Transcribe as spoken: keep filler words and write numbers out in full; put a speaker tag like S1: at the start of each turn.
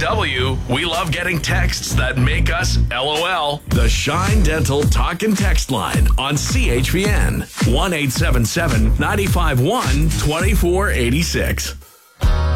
S1: W, we love getting texts that make us LOL. The Shine Dental Talk and Text Line on C H V N. one eight seven seven, nine five one, two four eight six.